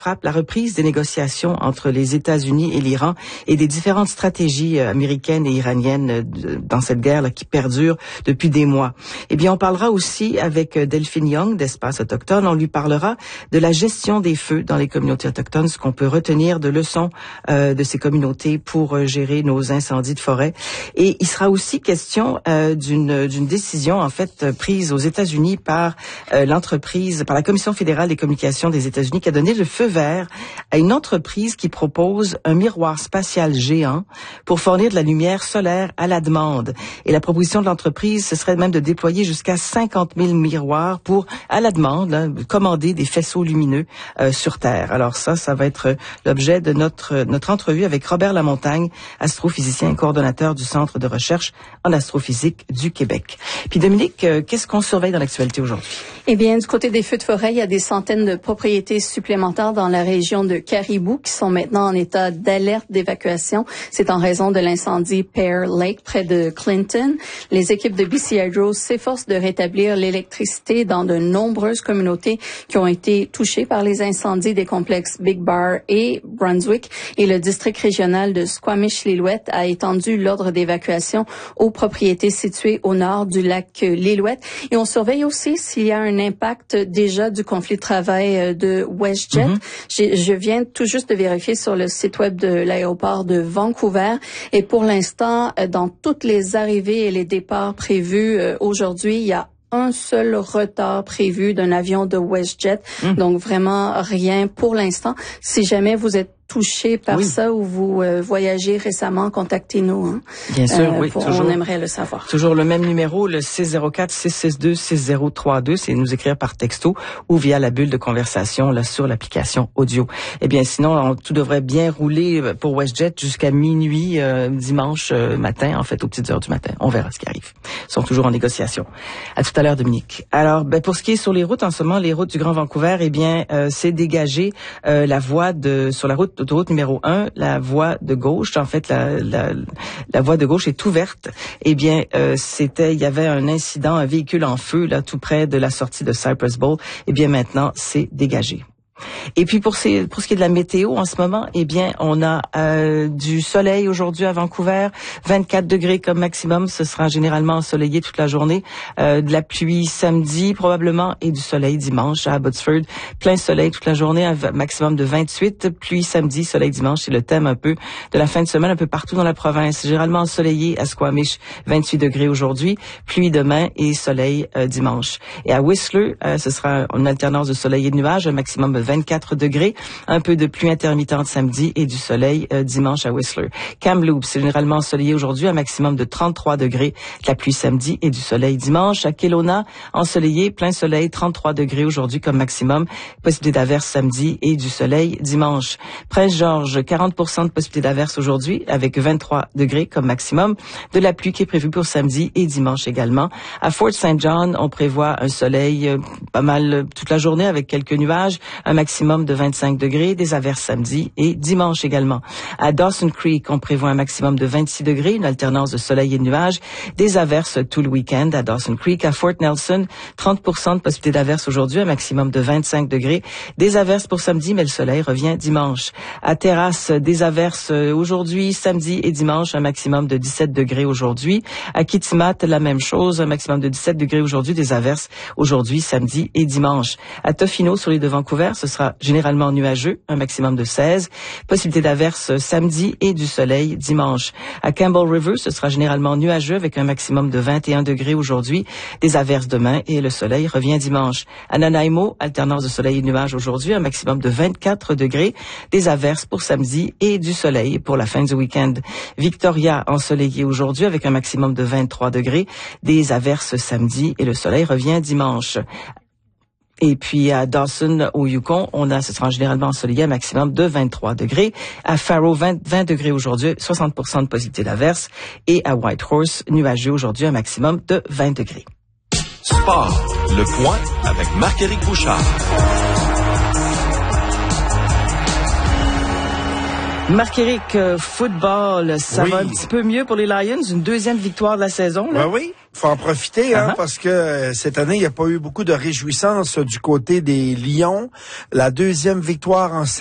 frappe la reprise des négociations entre les États-Unis et l'Iran et des différentes stratégies américaines et iraniennes dans cette guerre là, qui perdure depuis des mois. Eh bien, on parlera aussi avec Delphine Young d'Espace Autochtone. On lui parlera de la gestion des feux dans les communautés autochtones, ce qu'on peut retenir de leçons de ces communautés pour gérer nos incendies de forêt. Et il sera aussi question d'une décision en fait prise aux États-Unis par par la Commission fédérale des communications des États-Unis qui a donné le feu vert à une entreprise qui propose un miroir spatial géant pour fournir de la lumière solaire à la demande. Et la proposition de l'entreprise, ce serait même de déployer jusqu'à 50 000 miroirs pour, à la demande, là, commander des faisceaux lumineux sur Terre. Alors ça va être l'objet de notre entrevue avec Robert Lamontagne, astrophysicien et coordonnateur du Centre de recherche en astrophysique du Québec. Puis Dominique, qu'est-ce qu'on surveille dans l'actualité aujourd'hui? Eh bien, du côté des feux de forêt, il y a des centaines de propriétés supplémentaires dans la région de Caribou qui sont maintenant en état d'alerte d'évacuation. C'est en raison de l'incendie Pear Lake près de Clinton. Les équipes de BC Hydro s'efforcent de rétablir l'électricité dans de nombreuses communautés qui ont été touchées par les incendies des complexes Big Bar et Brunswick. Et le district régional de Squamish-Lillooet a étendu l'ordre d'évacuation aux propriétés situées au nord du lac Lillooet. Et on surveille aussi s'il y a un impact déjà du conflit de travail de WestJet. Je viens tout juste de vérifier sur le site web de l'aéroport de Vancouver et pour l'instant, dans toutes les arrivées et les départs prévus aujourd'hui, il y a un seul retard prévu d'un avion de WestJet. Donc vraiment rien pour l'instant. Si jamais vous êtes touché par ça ou vous voyagez récemment, contactez-nous. Hein. Bien sûr, oui. On aimerait le savoir. Toujours le même numéro, le 604-662-6032, c'est nous écrire par texto ou via la bulle de conversation là sur l'application audio. Eh bien, sinon, tout devrait bien rouler pour WestJet jusqu'à minuit dimanche matin, en fait, aux petites heures du matin. On verra ce qui arrive. Ils sont toujours en négociation. À tout à l'heure, Dominique. Alors, pour ce qui est sur les routes, en ce moment, les routes du Grand Vancouver, eh bien, c'est dégagé la voie sur la route autoroute numéro 1, la voie de gauche, en fait, la voie de gauche est ouverte. Eh bien, il y avait un incident, un véhicule en feu, là, tout près de la sortie de Cypress Bowl. Eh bien, maintenant, c'est dégagé. Et puis pour ce qui est de la météo en ce moment, eh bien on a du soleil aujourd'hui à Vancouver, 24 degrés comme maximum, ce sera généralement ensoleillé toute la journée, de la pluie samedi probablement et du soleil dimanche à Abbotsford, plein soleil toute la journée, un maximum de 28, pluie samedi, soleil dimanche, c'est le thème un peu de la fin de semaine un peu partout dans la province, généralement ensoleillé à Squamish, 28 degrés aujourd'hui, pluie demain et soleil dimanche. Et à Whistler, ce sera une alternance de soleil et de nuages, un maximum de 24 degrés, un peu de pluie intermittente samedi et du soleil dimanche à Whistler. Kamloops, c'est généralement ensoleillé aujourd'hui, un maximum de 33 degrés, de la pluie samedi et du soleil dimanche. À Kelowna, ensoleillé, plein soleil, 33 degrés aujourd'hui comme maximum, possibilité d'averse samedi et du soleil dimanche. Prince George, 40% de possibilité d'averse aujourd'hui avec 23 degrés comme maximum, de la pluie qui est prévue pour samedi et dimanche également. À Fort St. John, on prévoit un soleil pas mal toute la journée avec quelques nuages, un maximum de 25 degrés, des averses samedi et dimanche également. À Dawson Creek, on prévoit un maximum de 26 degrés, une alternance de soleil et de nuages, des averses tout le week-end à Dawson Creek. À Fort Nelson, 30% de possibilité d'averses aujourd'hui, un maximum de 25 degrés, des averses pour samedi, mais le soleil revient dimanche. À Terrasse, des averses aujourd'hui, samedi et dimanche, un maximum de 17 degrés aujourd'hui. À Kitimat, la même chose, un maximum de 17 degrés aujourd'hui, des averses aujourd'hui, samedi et dimanche. À Tofino, sur l'île de Vancouver, ce sera généralement nuageux, un maximum de 16. Possibilité d'averse samedi et du soleil dimanche. À Campbell River, ce sera généralement nuageux avec un maximum de 21 degrés aujourd'hui. Des averses demain et le soleil revient dimanche. À Nanaimo, alternance de soleil et nuages aujourd'hui, un maximum de 24 degrés. Des averses pour samedi et du soleil pour la fin du week-end. Victoria, ensoleillé aujourd'hui avec un maximum de 23 degrés. Des averses samedi et le soleil revient dimanche. Et puis à Dawson, au Yukon, ce sera généralement ensoleillé, un maximum de 23 degrés. À Faro, 20 degrés aujourd'hui, 60% de possibilité d'averse. Et à Whitehorse, nuageux aujourd'hui, un maximum de 20 degrés. Sport, le point avec Marc-Éric Bouchard. Marc-Éric, football, ça va un petit peu mieux pour les Lions, une deuxième victoire de la saison. Là. Ben oui, faut en profiter parce que cette année, il n'y a pas eu beaucoup de réjouissance du côté des Lions. La deuxième victoire en